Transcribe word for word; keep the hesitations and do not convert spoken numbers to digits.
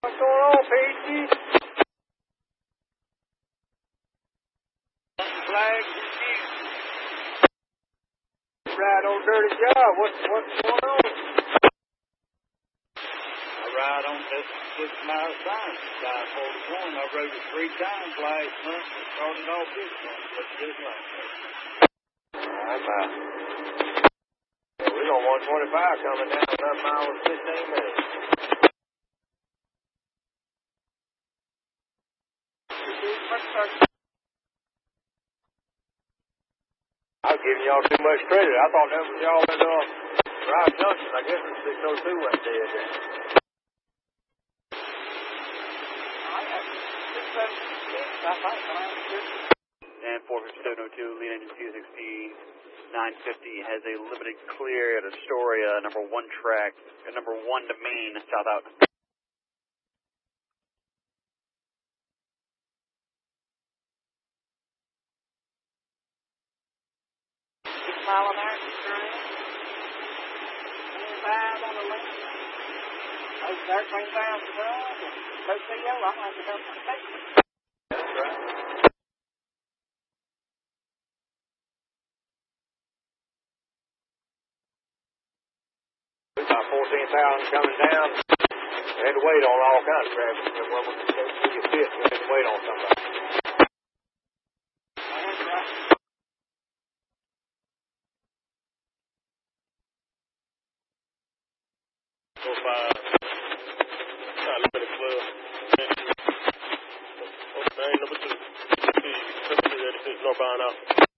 What's going on, Peachy? Flag. Right on dirty job. What's what's going on? I ride on this six mile sign. Side forty-one. I rode it three times last month. I started off this month. Let's do it last month. Alright, bye. Yeah, we got one twenty-five coming down another mile in fifteen minutes. I was giving y'all too much credit. I thought that was y'all in uh, Drive Junction. I guess it's six oh two went dead then. And four fifty-seven oh two, lead engine C six P nine fifty has a limited clear at Astoria, number one track, at number one to Main, south out. Six mile an hour, twenty-five on the left. Oh, thirteen thousand dollars. No C O, I'm going to go for the station. That's right. We got fourteen thousand coming down. We had to wait on all kinds of traffic. When we get fit, we had to wait on somebody. That's right. Four five. Not limited club. Okay, number two. Number two, eighty-six, northbound out.